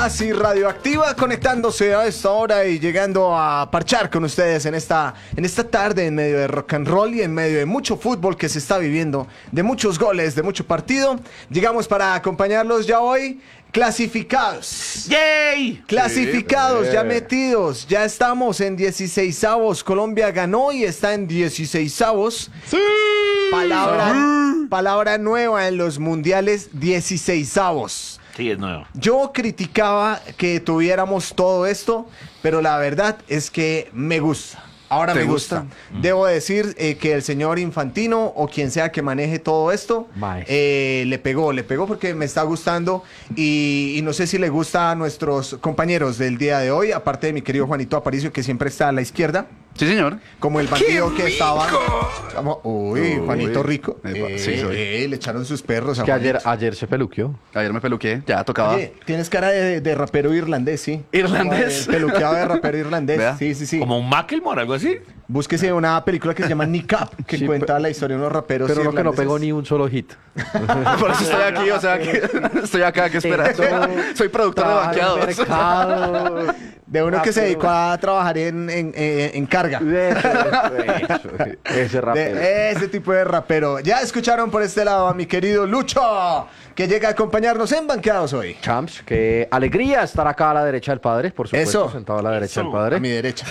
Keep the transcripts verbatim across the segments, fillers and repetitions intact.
Así Radioactiva conectándose a esta hora y llegando a parchar con ustedes en esta, en esta tarde en medio de rock and roll y en medio de mucho fútbol que se está viviendo, de muchos goles, de mucho partido. Llegamos para acompañarlos ya hoy, clasificados. ¡Yay! Clasificados, Sí, ya eh. metidos, ya estamos en dieciseisavos. Colombia ganó y está en dieciseisavos. ¡Sí! Palabra, palabra nueva en los mundiales, dieciseisavos. Sí, es nuevo. Yo criticaba que tuviéramos todo esto, pero la verdad es que me gusta. Ahora ¿Te me gusta. gusta? Debo decir eh, que el señor Infantino o quien sea que maneje todo esto, Maestro. eh, le pegó, le pegó porque me está gustando y, y no sé si le gusta a nuestros compañeros del día de hoy, aparte de mi querido Juanito Aparicio, que siempre está a la izquierda, Sí, señor. como el bandido que estaba... Como- uy, Uy. Juanito Rico. Epa, Eh, sí, soy. eh, le echaron sus perros a Que ayer, Juanito. ayer se peluqueó. Ayer me peluqué, ya tocaba. Oye, tienes cara de, de rapero irlandés, sí. ¿Irlandés? Como de Peluqueado de rapero irlandés. Vea. Sí, sí, sí. Como un Macklemore, algo así. Búsquese una película que se llama Nick Up, que Sí, cuenta pe- la historia de unos raperos Pero no que no irlandeses. pegó ni un solo hit. Por eso estoy aquí, o sea, que estoy acá, que espera. Soy productor de Trabaja en vaqueados. mercado. De uno que se Rapero. dedicó a trabajar en, en, en- en carga. Eso, eso, ese rapero. De ese tipo de rapero. Ya escucharon por este lado a mi querido Lucho, que llega a acompañarnos en Banqueados hoy. Champs, qué alegría estar acá a la derecha del padre, por supuesto, Eso. sentado a la derecha Eso. del padre. A mi derecha.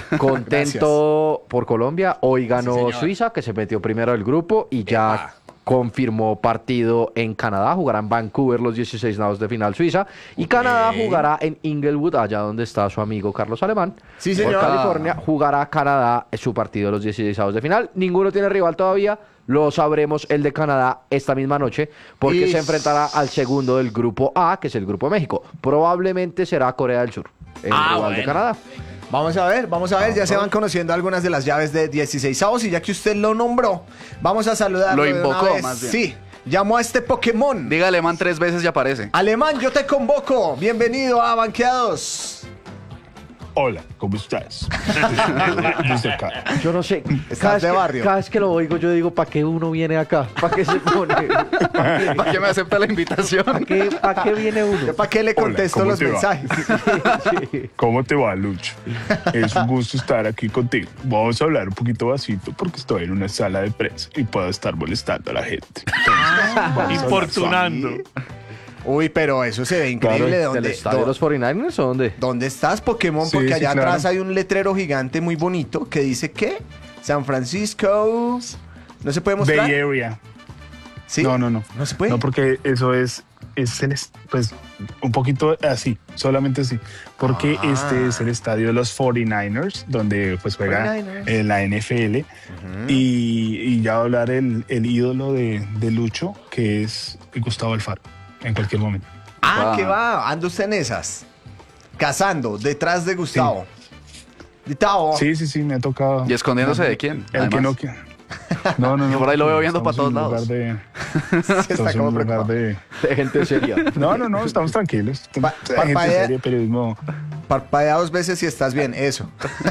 Contento por Colombia. Hoy ganó señor. Suiza, que se metió primero del grupo y ya Epa. confirmó partido en Canadá. Jugará en Vancouver los dieciséis avos de final Suiza. Y Canadá jugará en Inglewood, allá donde está su amigo Carlos Alemán. Sí, Por señor. California. Jugará Canadá su partido de los dieciséis avos de final. Ninguno tiene rival todavía. Lo sabremos el de Canadá esta misma noche, porque Y- se enfrentará al segundo del grupo A, que es el grupo México. Probablemente será Corea del Sur, el Ah, rival de bueno. Canadá. Vamos a ver, vamos a ver, ya se van conociendo algunas de las llaves de dieciseisavos y ya que usted lo nombró, vamos a saludarlo Lo de una invocó, vez. más bien. Sí, llamó a este Pokémon. Diga alemán tres veces y aparece. Alemán, yo te convoco. Bienvenido a Banqueados. Hola, ¿cómo estás? Desde acá. Yo no sé, Estás cada vez, de que, barrio. cada vez que lo oigo yo digo, ¿para qué uno viene acá? ¿Para qué se pone? ¿Para ¿Para qué me acepta la invitación? qué, pa' qué viene uno? ¿Yo para qué le Hola, contesto ¿cómo los te va? mensajes? Sí. ¿Cómo te va, Lucho? Es un gusto estar aquí contigo. Vamos a hablar un poquito bajito porque estoy en una sala de prensa y puedo estar molestando a la gente. Vamos a hablar Importunando. Uy, pero eso se ve increíble. ¿Del ¿Dónde, estadio de dó- los cuarenta y nueve ers o dónde? ¿Dónde estás, Pokémon? Sí, Porque sí, allá claro. atrás hay un letrero gigante muy bonito que dice ¿qué? San Francisco. ¿No se puede mostrar? Bay Area. ¿Sí? No, no, no. ¿No se puede? No, porque eso es, es el, es- pues, un poquito así, solamente así. Porque Ah. este es el estadio de los cuarenta y nueve ers, donde pues juega cuarenta y nueve. en la N F L. y, y ya va a hablar el, el ídolo de, de Lucho, que es Gustavo Alfaro, en cualquier momento. Ah, Ah. ¿qué va? Anda usted en esas. Cazando, detrás de Gustavo. Gustavo. Sí, sí, sí, me ha tocado. ¿Y escondiéndose de quién? El que Además. no que- No, no, no. Por ahí lo veo viendo Estamos para todos en un lados. lugar de- Sí, está estamos en como un lugar preocupado. de... De gente seria. No, no, no, estamos tranquilos. Pa- Hay gente parpadea- seria, periodismo. Parpadea dos veces si estás bien, eso.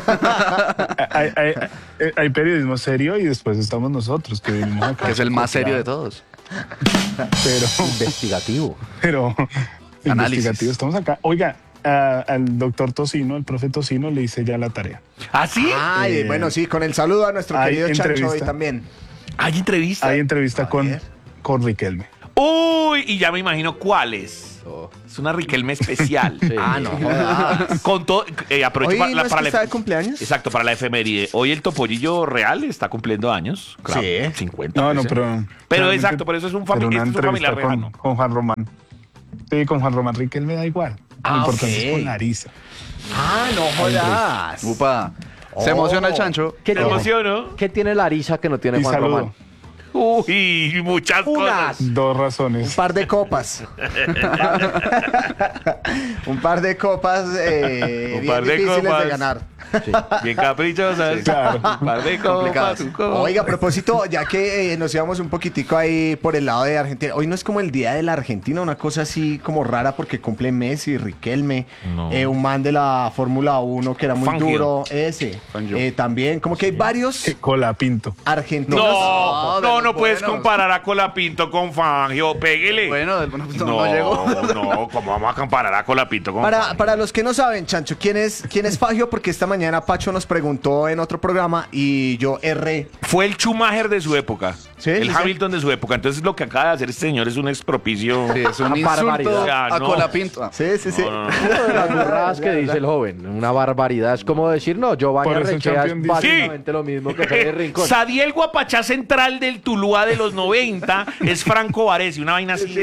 Hay, hay- hay- hay periodismo serio y después estamos nosotros, que venimos acá. Que es el más serio de todos. todos. Pero, Investigativo. pero Análisis. investigativo, estamos acá. Oiga, a- al doctor Tocino, el profe Tocino, le hice ya la tarea. ¿Ah, sí? Ay, Eh, bueno, sí, con el saludo a nuestro hay querido Chancho hoy entrevista. también. Hay entrevista. Hay entrevista A con, ver. con Riquelme. Uy, y ya me imagino cuáles. Es una Riquelme especial. Sí. Ah, no jodas. Con todo, eh, aprovecho Hoy para, no la, es para que la- está de cumpleaños. Exacto, para la efeméride. Hoy el Topollillo Real está cumpliendo años. Claro, Sí. cincuenta. No, no, pues, ¿eh? pero... Pero realmente- exacto, por eso es un, pero fami- una este es un familiar entrevista con, lejano. con Juan Román. Sí, con Juan Román Riquelme da igual. Ah, Lo importante ok. es con Larisa. Ah, no jodas. Upa. Se Oh. emociona el chancho. ¿Qué ¿Te tiene, emociono? ¿Qué tiene Larisa que no tiene Y Juan saludo. Román? Uy, muchas Unas. cosas. Dos Un razones. par de copas. Un par de copas eh, Un bien par de difíciles copas. de ganar. Sí. Bien caprichosas. Claro. Par de copas, un copo. Oiga, a propósito, ya que eh, nos íbamos un poquitico ahí por el lado de Argentina, hoy no es como el día de la Argentina, una cosa así como rara porque cumple Messi, Riquelme, No. eh, un man de la Fórmula uno que era muy Fangio. duro, ese. Fangio. Eh, también, como que hay varios Eh, Colapinto. argentinos. No, no, No, no, de puedes buenos. comparar a Colapinto con Fangio. Péguele. Bueno, del- no, no, no, no llegó. no, ¿cómo vamos a comparar a Colapinto con Para, Fangio? para los que no saben, Chancho, ¿quién es, quién es Fangio? Porque esta mañana Pacho nos preguntó en otro programa y yo erré. Fue el Schumacher de su época. Sí, el sí, sí. Hamilton de su época. Entonces lo que acaba de hacer este señor es un expropicio. Sí, es un Una insulto barbaridad. Ya, a no. Colapinto. Ah, Sí, sí, sí. No, no, no. Una de las burradas que dice el joven, una barbaridad. Es como decir, no, Giovanni Por eso Arrechea es Champion dice- básicamente lo mismo que Fede Rincón. Sadiel Guapachá central del Tuluá de los noventa es Franco Varese, una vaina así.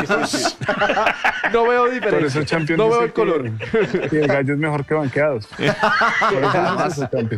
No veo Por diferencia. eso Champions No dice veo el color. Que, que el gallo es mejor que banqueados. Por eso dice eso, Champions.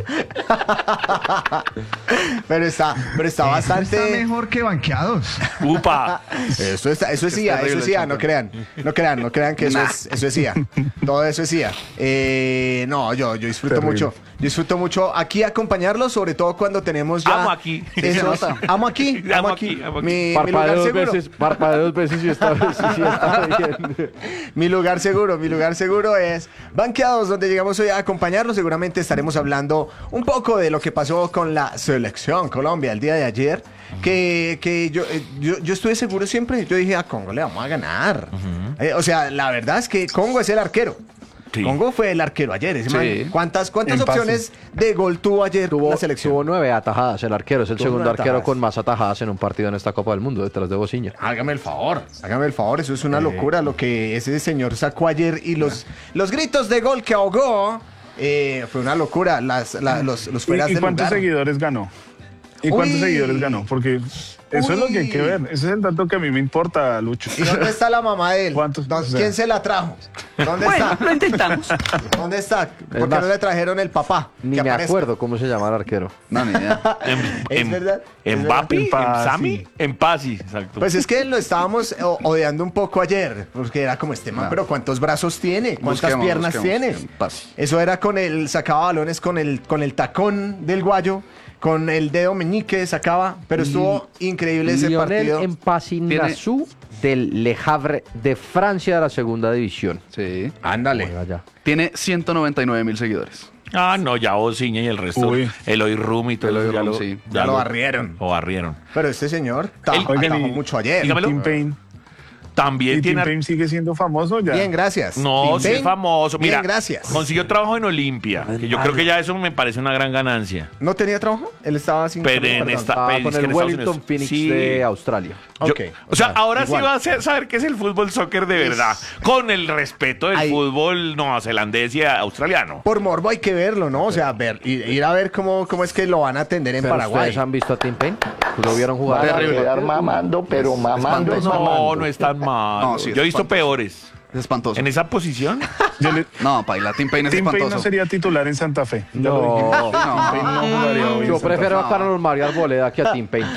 Pero está, pero está bastante. Está mejor que banqueados. Upa. Eso, está, eso es Es I A, terrible eso es I A, el no crean. No crean, no crean que eso, es, eso es I A. Todo eso es I A. Eh, no, yo, yo disfruto Terrible. mucho. Yo disfruto mucho aquí acompañarlos, sobre todo cuando tenemos ya. Amo aquí. esos- se nota. amo aquí. Amo Amo aquí. aquí, amo aquí. Mi, mi Parpadeo lugar dos seguro. veces, parpadeo dos veces y esta vez sí, sí está bien. Mi lugar seguro, mi lugar seguro es Banqueados, donde llegamos hoy a acompañarlos. Seguramente estaremos hablando un poco de lo que pasó con la selección Colombia el día de ayer. Que, que yo, eh, yo, yo estuve seguro siempre. Yo dije, a Congo le vamos a ganar. Eh, o sea, la verdad es que Congo es el arquero. Sí. Congo fue el arquero ayer. Ese Sí. man, ¿Cuántas, cuántas En pase. opciones de gol tuvo ayer Tuvo, la selección? tuvo nueve atajadas el arquero. Es el Tuvo segundo nueve arquero atajadas. con más atajadas en un partido en esta Copa del Mundo, detrás de Bociña. Hágame el favor, hágame el favor, eso es una locura lo que ese señor sacó ayer y los, los gritos de gol que ahogó, eh, fue una locura, las, la- los, los ¿Y, fueras y de cuántos lugar. seguidores ganó? ¿Y cuántos Uy. seguidores ganó? Porque eso es lo que hay que Uy. ver. Ese es el dato que a mí me importa, Lucho. ¿Y dónde está la mamá de él? ¿Cuántos? ¿Dó- O sea- ¿Quién se la trajo? ¿Dónde Bueno, está? lo intentamos. ¿Dónde está? ¿Por qué más, no le trajeron el papá? Ni Que me aparezca. acuerdo cómo se llama el arquero. No, ni idea. En, Es en- verdad, es en verdad. Papi, En en Pasi. Sami, en Pasi, exacto. Pues es que lo estábamos o- odiando un poco ayer, porque era como este man, Claro. pero ¿cuántos brazos tiene? ¿Cuántas Busquemos, piernas busquemos. tiene? Pase. Eso era con el, sacaba balones con el, con el tacón del guayo, con el dedo meñique sacaba, pero estuvo increíble ese Lionel partido. Empasinazu del Le Havre de Francia de la segunda división. Sí. Ándale. Juega ya. Tiene ciento noventa y nueve mil seguidores. Ah, no, ya Bociña y el resto. Uy. Eloy Rum y todo Eloy eso, ya Rum, lo, sí. Ya lo barrieron. Lo barrieron. Pero este señor ta- El- atajó Oigan, y- mucho ayer. dígamelo. Tim Payne. También ¿Y Tim tiene... Payne sigue siendo famoso ya? Bien, gracias. No, Tim sí es Payne, famoso. Mira, Bien, gracias. consiguió trabajo en Olimpia, que yo creo que ya eso me parece una gran ganancia. ¿No tenía trabajo? Él estaba sin Pero trabajo, en perdón. esta- Estaba País con que en el Estados Wellington Unidos. Phoenix Sí. de Australia. Yo- Ok, o sea, o sea, ahora igual. sí va a ser- saber qué es el fútbol soccer de verdad. Con el respeto del Ahí. fútbol neozelandés y australiano. Por morbo hay que verlo, ¿no? O sea, ver, ir, ir a ver cómo, cómo es que lo van a atender en Pero Paraguay. ¿ustedes han visto a Tim Payne? ¿Lo vieron jugar? Terrible. quedar mamando, pero mamando, Espantoso. mamando. No, no es tan mal. No, sí, Yo he visto espantoso. peores. Es espantoso. En esa posición. Yo le- No, paila, Tim Payne es Tim Payne espantoso. no sería titular en Santa Fe. Ya lo No. dijimos. Tim Payne no jugaría hoy en Yo Santa prefiero Fe. a Carlos Mario Arboleda que a Tim Payne.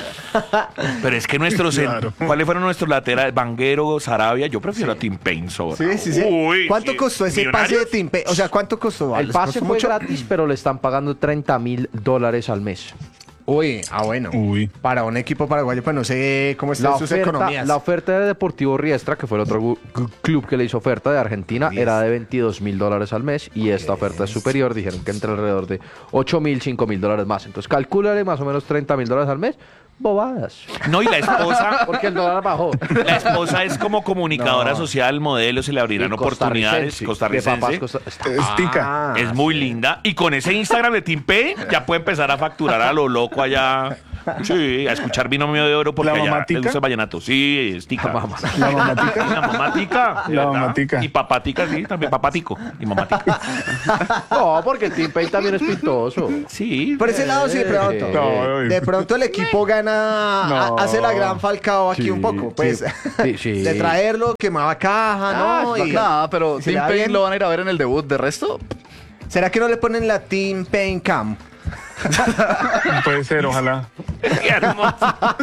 Pero es que nuestros. cen- Claro. ¿Cuáles fueron nuestros laterales? Vanguero, Sarabia. Yo prefiero a Tim Payne sobre. Sí, sí, sí. Uy, ¿Cuánto sí. costó ese pase de ¿Millonarios? Tim Payne? O sea, ¿cuánto costó? El ¿Les pase costó fue mucho? gratis, pero le están pagando treinta mil dólares al mes. Uy, ah, bueno. Uy. Para un equipo paraguayo, pues no sé cómo están La sus oferta, economías. la oferta de Deportivo Riestra, que fue el otro gu- gu- club que le hizo oferta de Argentina, era de veintidós mil dólares al mes y esta oferta es superior. Dijeron que entre alrededor de ocho mil, cinco mil dólares más. Entonces, calcúlale más o menos treinta mil dólares al mes. Bobadas. No, y la esposa. Porque el dólar bajó. La esposa es como comunicadora No. social, modelo, se le abrirán Y oportunidades. costarricense, de papás Costarricense. costa- Es tica. Ah, Es muy linda. Y con ese Instagram de Tim Payne ya puede empezar a facturar a lo loco allá. Sí, a escuchar Binomio de Oro porque ¿La allá le mamatica? gusta el vallenato. Sí, es tica. La mamatica. Y la mamática. de La verdad. mamatica. Y papática, sí, también papático. Y mamática. No, porque el Tim Payne también es pintoso. Sí. Por ese lado sí, de pronto. No, De pronto el equipo gana, No. a- hace la gran Falcao aquí Sí, un poco, pues. sí, sí. De traerlo, quemaba caja, ¿no? Ah, Y- nada, pero y se Tim le da Payne bien. lo van a ir a ver en el debut. De resto, ¿Será que no le ponen la Team Payne Cam? Puede ser, ojalá. Qué hermoso.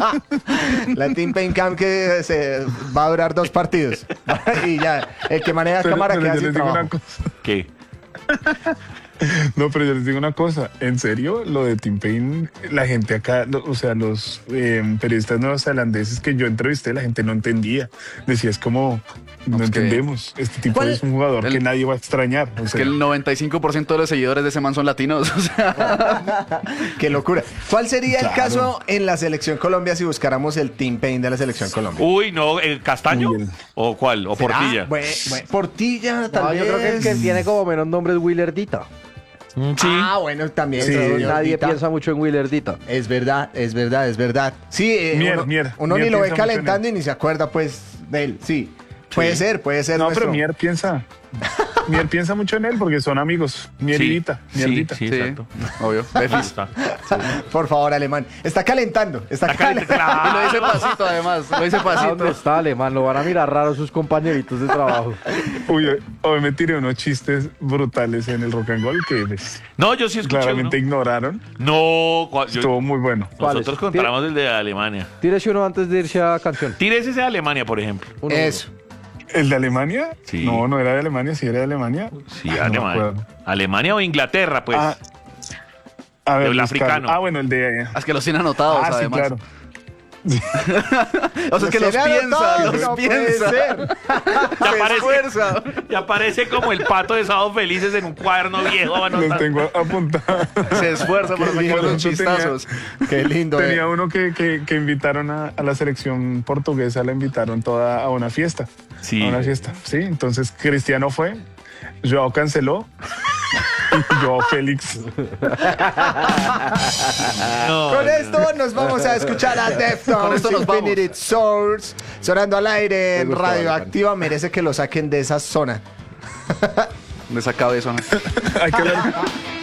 La Team Payne Cam que se va a durar dos partidos. Y ya, el que maneja Pero- cámara pero queda yo sin les digo trabajo. una cosa. ¿Qué? No, pero yo les digo una cosa, en serio, lo de Tim Payne, la gente acá, lo- o sea, los eh, periodistas neozelandeses que yo entrevisté, la gente no entendía. Decía, es como, no Es que- entendemos, este tipo ¿Cuál- es un jugador el- que nadie va a extrañar. O Es sea, que el noventa y cinco por ciento de los seguidores de ese man son latinos. O sea, Qué locura. ¿Cuál sería el Claro. caso en la selección Colombia si buscáramos el Team Pain de la selección Colombia? Uy, no, ¿el Castaño? Uy, el- ¿O cuál? ¿O ¿Será? Portilla? Bue- bue- Portilla, tal No, vez. yo creo que el que tiene como menos nombre es Willardita. Sí. Ah, bueno, también. Sí, señor Nadie Dita. piensa mucho en Willardita. Es verdad, es verdad, es verdad. Sí, eh, Mier, uno, Mier, uno Mier ni lo ve piensa mucho en calentando y ni se acuerda, pues, de él. Sí, puede ser, puede ser. no, nuestro- pero Mier piensa, Mier piensa mucho en él porque son amigos. Mierita, sí, Mierdita. sí, sí, exacto. obvio. Befis. Por favor, alemán. Está calentando, está, Está caliente, calentando. Y lo dice claro. pasito, además. Lo dice ¿A dónde pasito. está Alemán? Lo van a mirar raro sus compañeritos de trabajo. Uy, hoy- hoy me tiré unos chistes brutales en el rock and roll que pues, No, yo sí escuché claramente uno. ignoraron. No, cua- yo- Estuvo muy bueno. ¿Cuáles? nosotros contamos el de Alemania. Tírese uno antes de irse a canción. Tírese ese de Alemania, por ejemplo. Uno, Eso. ¿El de Alemania? Sí. No, no era de Alemania, sí era de Alemania. Sí, Ay, no me Alemania. acuerdo. Alemania o Inglaterra, pues. Ah, a ver, El buscar- africano. Ah, bueno, el de... Es que los tiene anotados, Ah, sí, además. claro. O sea, es que los tiene piensa, anotados, los no puede piensa. ser. Ya Se aparece, esfuerza. ya aparece como el pato de Sábados Felices en un cuaderno viejo. Los anotado. tengo apuntados. Se esfuerza para Qué sacar lindo, los eso tenía- chistazos. Qué lindo. eh. Tenía uno que, que, que invitaron a, a la selección portuguesa, la invitaron toda a una fiesta. Sí. A una fiesta, sí. Entonces Cristiano fue, Joao canceló y Joao Félix. No, Con no, esto nos vamos a escuchar a Con Deftones esto nos vamos. Infinite Source sonando al aire en Me gustó, Radioactiva. Merece que lo saquen de esa zona. De esa cabeza. Hay que ver